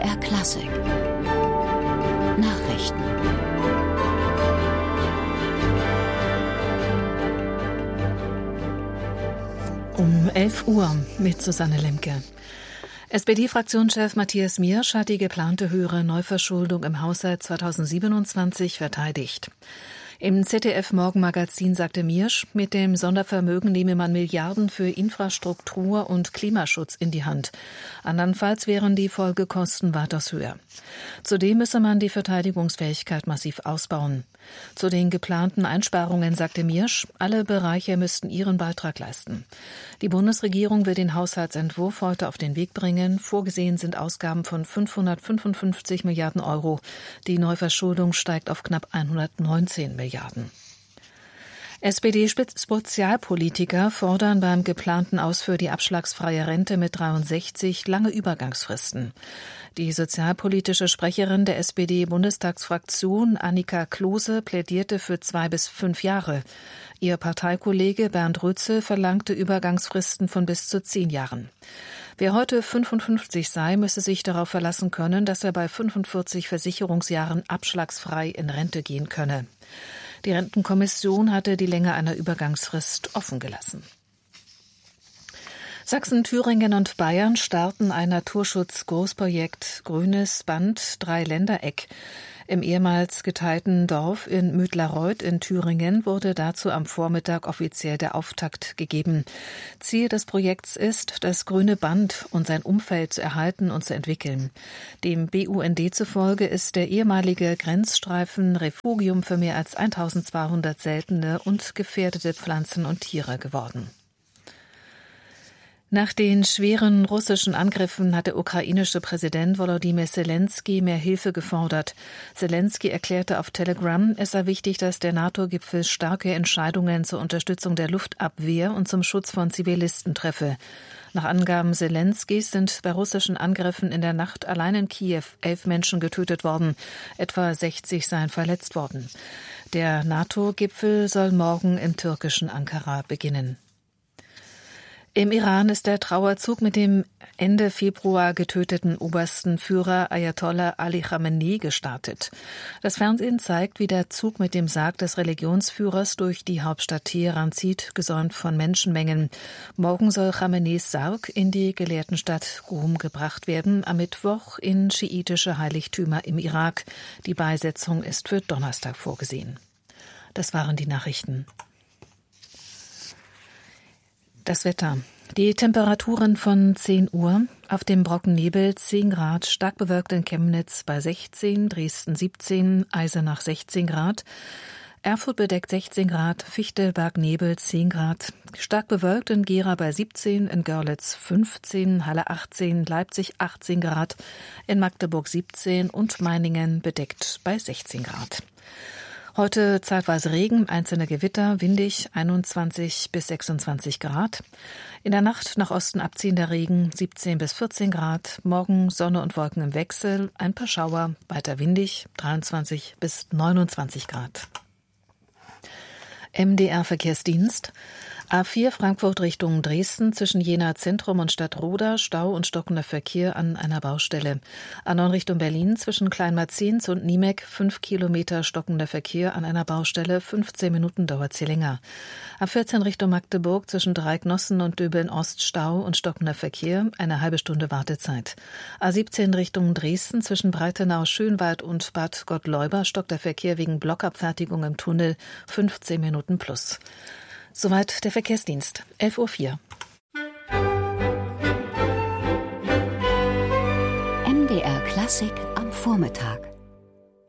MDR Klassik Nachrichten. Um 11 Uhr mit Susanne Lemke. SPD-Fraktionschef Matthias Miersch hat die geplante höhere Neuverschuldung im Haushalt 2027 verteidigt. Im ZDF-Morgenmagazin sagte Miersch, mit dem Sondervermögen nehme man Milliarden für Infrastruktur und Klimaschutz in die Hand. Andernfalls wären die Folgekosten weitaus höher. Zudem müsse man die Verteidigungsfähigkeit massiv ausbauen. Zu den geplanten Einsparungen sagte Miersch, alle Bereiche müssten ihren Beitrag leisten. Die Bundesregierung will den Haushaltsentwurf heute auf den Weg bringen. Vorgesehen sind Ausgaben von 555 Milliarden Euro. Die Neuverschuldung steigt auf knapp 119 Milliarden. SPD-Sozialpolitiker fordern beim geplanten Aus für die abschlagsfreie Rente mit 63 lange Übergangsfristen. Die sozialpolitische Sprecherin der SPD-Bundestagsfraktion Annika Klose plädierte für 2 bis 5 Jahre. Ihr Parteikollege Bernd Rützel verlangte Übergangsfristen von bis zu 10 Jahren. Wer heute 55 sei, müsse sich darauf verlassen können, dass er bei 45 Versicherungsjahren abschlagsfrei in Rente gehen könne. Die Rentenkommission hatte die Länge einer Übergangsfrist offen gelassen. Sachsen, Thüringen und Bayern starten ein Naturschutz-Großprojekt Grünes Band Dreiländereck. Im ehemals geteilten Dorf in Müdlareuth in Thüringen wurde dazu am Vormittag offiziell der Auftakt gegeben. Ziel des Projekts ist, das grüne Band und sein Umfeld zu erhalten und zu entwickeln. Dem BUND zufolge ist der ehemalige Grenzstreifen Refugium für mehr als 1200 seltene und gefährdete Pflanzen und Tiere geworden. Nach den schweren russischen Angriffen hat der ukrainische Präsident Volodymyr Zelensky mehr Hilfe gefordert. Zelensky erklärte auf Telegram, es sei wichtig, dass der NATO-Gipfel starke Entscheidungen zur Unterstützung der Luftabwehr und zum Schutz von Zivilisten treffe. Nach Angaben Zelenskys sind bei russischen Angriffen in der Nacht allein in Kiew 11 Menschen getötet worden. Etwa 60 seien verletzt worden. Der NATO-Gipfel soll morgen im türkischen Ankara beginnen. Im Iran ist der Trauerzug mit dem Ende Februar getöteten obersten Führer Ayatollah Ali Khamenei gestartet. Das Fernsehen zeigt, wie der Zug mit dem Sarg des Religionsführers durch die Hauptstadt Teheran zieht, gesäumt von Menschenmengen. Morgen soll Khameneis Sarg in die Gelehrtenstadt Qom gebracht werden, am Mittwoch in schiitische Heiligtümer im Irak. Die Beisetzung ist für Donnerstag vorgesehen. Das waren die Nachrichten. Das Wetter. Die Temperaturen von 10 Uhr. Auf dem Brockennebel 10 Grad, stark bewölkt in Chemnitz bei 16, Dresden 17, Eisenach 16 Grad, Erfurt bedeckt 16 Grad, Fichtelberg-Nebel 10 Grad, stark bewölkt in Gera bei 17, in Görlitz 15, Halle 18, Leipzig 18 Grad, in Magdeburg 17 und Meiningen bedeckt bei 16 Grad. Heute zeitweise Regen, einzelne Gewitter, windig 21 bis 26 Grad. In der Nacht nach Osten abziehender Regen 17 bis 14 Grad. Morgen Sonne und Wolken im Wechsel, ein paar Schauer, weiter windig 23 bis 29 Grad. MDR Verkehrsdienst. A4 Frankfurt Richtung Dresden zwischen Jena Zentrum und Stadtroda, Stau und stockender Verkehr an einer Baustelle. A9 Richtung Berlin zwischen Kleinmarzins und Niemek 5 Kilometer stockender Verkehr an einer Baustelle, 15 Minuten dauert sie länger. A14 Richtung Magdeburg zwischen Dreignossen und Döbeln Ost Stau und stockender Verkehr, eine halbe Stunde Wartezeit. A17 Richtung Dresden zwischen Breitenau, Schönwald und Bad Gottleuba stockt der Verkehr wegen Blockabfertigung im Tunnel, 15 Minuten plus. Soweit der Verkehrsdienst. 11.04 Uhr. MDR Klassik am Vormittag.